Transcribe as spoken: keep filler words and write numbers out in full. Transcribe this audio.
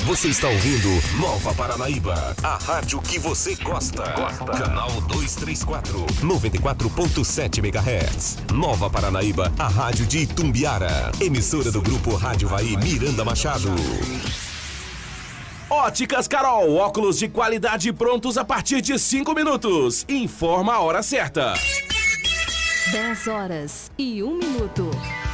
Você está ouvindo Nova Paranaíba, a rádio que você gosta. Gosta. Canal duzentos e trinta e quatro, noventa e quatro ponto sete megahertz. Nova Paranaíba, a rádio de Itumbiara. Emissora do grupo Rádio Vai Miranda Machado. Óticas Carol, óculos de qualidade prontos a partir de cinco minutos. Informa a hora certa. dez horas e um minuto.